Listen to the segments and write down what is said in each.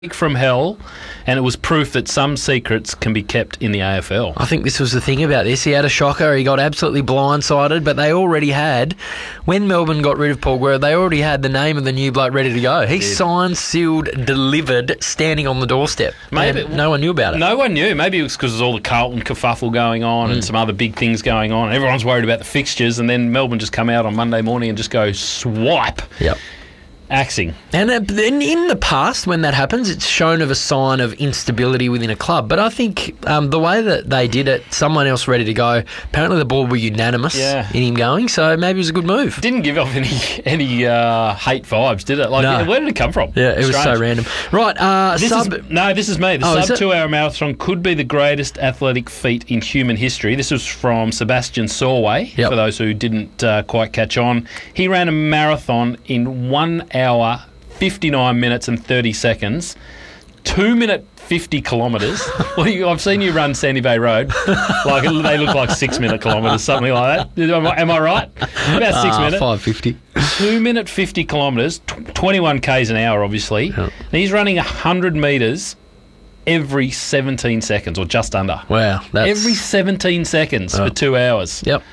from hell, and it was proof that some secrets can be kept in the AFL. I think this was the thing about this. He had a shocker. He got absolutely blindsided, but they already had, when Melbourne got rid of Paul Guerra, they already had the name of the new bloke ready to go. He signed, sealed, delivered, standing on the doorstep. Maybe no one knew about it. No one knew. Maybe it was because there's all the Carlton kerfuffle going on and some other big things going on. Everyone's worried about the fixtures, and then Melbourne just come out on Monday morning and just go swipe. Yep. Axing. And in the past, when that happens, it's shown of a sign of instability within a club. But I think the way that they did it, someone else ready to go, apparently the board were unanimous in him going, so maybe it was a good move. Didn't give off any hate vibes, did it? Like, no. Where did it come from? Yeah, it was so random. Right, this is me. The sub 2 hour marathon could be the greatest athletic feat in human history. This was from Sebastian Sorway, for those who didn't quite catch on. He ran a marathon in 1 hour, 59 minutes and 30 seconds, 2 minute 50 kilometres. Well, I've seen you run Sandy Bay Road. Like they look like 6 minute kilometres, something like that. Am I right? About 6 minutes. 5:50. 2 minute 50 kilometres, 21 k's an hour, obviously. Yep. And he's running 100 metres every 17 seconds, or just under. Wow, every 17 seconds for 2 hours. Yep.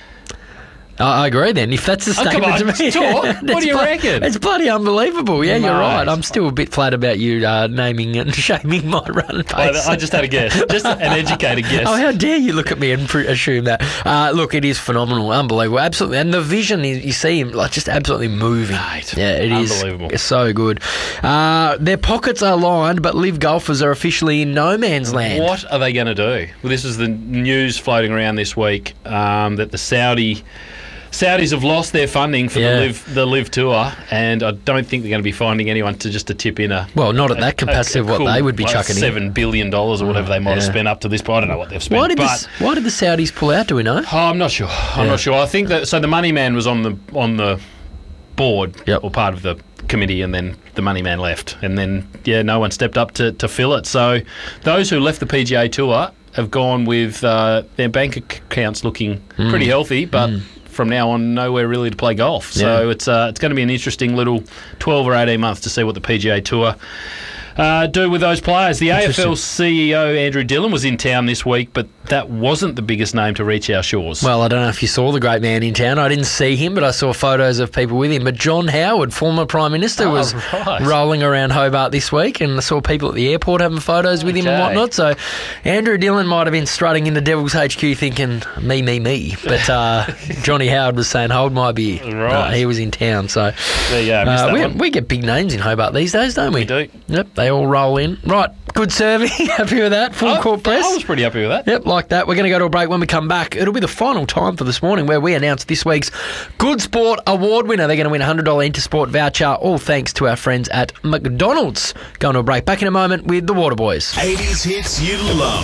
I agree then, if that's a statement to me. What do you reckon? It's bloody unbelievable. Yeah, you're right. I'm still a bit flat about you naming and shaming my run pace. I just had a guess. Just an educated guess. Oh, how dare you look at me and assume that. Look, it is phenomenal. Unbelievable. Absolutely. And the vision, you see him like just absolutely moving. Mate, yeah, it is. Unbelievable. It's so good. Their pockets are lined, but live golfers are officially in no man's land. What are they going to do? Well, this is the news floating around this week that the Saudis have lost their funding for the Live Tour, and I don't think they're going to be finding anyone to tip in not at that capacity of what they would be chucking in. $7 billion or whatever they might have spent up to this point. I don't know what they've spent. Why did the Saudis pull out, do we know? Oh, I'm not sure. Not sure. I think that the money man was on the board or part of the committee, and then the money man left, and then no one stepped up to fill it. So those who left the PGA Tour have gone with their bank accounts looking pretty healthy, but from now on, nowhere really to play golf. So it's going to be an interesting little 12 or 18 months to see what the PGA Tour do with those players. The AFL CEO, Andrew Dillon, was in town this week, but that wasn't the biggest name to reach our shores. Well, I don't know if you saw the great man in town. I didn't see him, but I saw photos of people with him. But John Howard, former Prime Minister, was rolling around Hobart this week, and I saw people at the airport having photos with him and whatnot. So Andrew Dillon might have been strutting into Devil's HQ thinking, me. But Johnny Howard was saying, hold my beer. Right. He was in town. So there you go. We get big names in Hobart these days, don't we? We do. Yep, they all roll in. Right, good serving. Happy with that? Full court press? I was pretty happy with that. Yep, like that. We're going to go to a break. When we come back, it'll be the final time for this morning where we announce this week's Good Sport Award winner. They're going to win a $100 Intersport voucher, all thanks to our friends at McDonald's. Going to a break. Back in a moment with the Waterboys. 80s hits you love.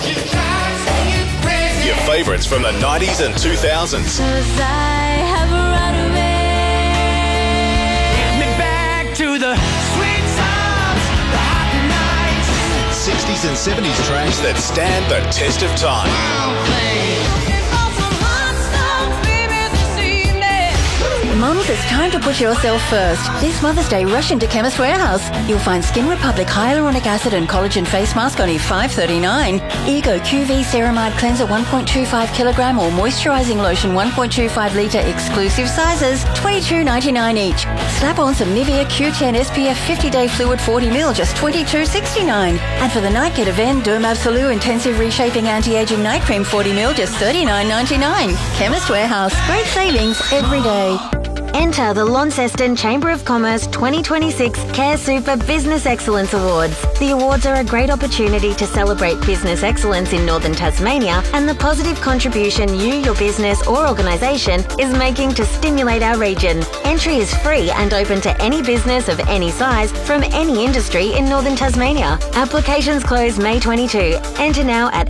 Your favourites from the 90s and 2000s. To the sweet times, the happy nights. 60s and 70s tracks that stand the test of time. Mums, it's time to put yourself first. This Mother's Day, rush into Chemist Warehouse. You'll find Skin Republic Hyaluronic Acid and Collagen Face Mask only $5.39. Ego QV Ceramide Cleanser 1.25 kilogram or Moisturizing Lotion 1.25 litre exclusive sizes $22.99 each. Slap on some Nivea Q10 SPF 50-day fluid 40ml just $22.69. And for the night, get Aven Derm Absolute Intensive Reshaping Anti-Aging Night Cream 40ml just $39.99. Chemist Warehouse. Great savings every day. Enter the Launceston Chamber of Commerce 2026 Care Super Business Excellence Awards. The awards are a great opportunity to celebrate business excellence in Northern Tasmania and the positive contribution you, your business or organisation is making to stimulate our region. Entry is free and open to any business of any size from any industry in Northern Tasmania. Applications close May 22. Enter now at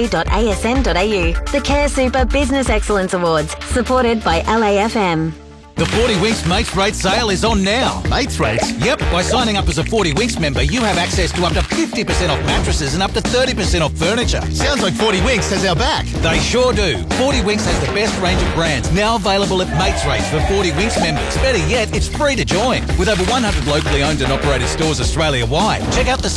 lcc.asn.au. The Care Super Business Excellence Awards, supported by LAFM. The 40 Winks Mates Rate sale is on now. Mates rates? Yep, by signing up as a 40 Winks member, you have access to up to 50% off mattresses and up to 30% off furniture. Sounds like 40 Winks has our back. They sure do. 40 Winks has the best range of brands, now available at Mates Rates for 40 Winks members. Better yet, it's free to join. With over 100 locally owned and operated stores Australia-wide. Check out the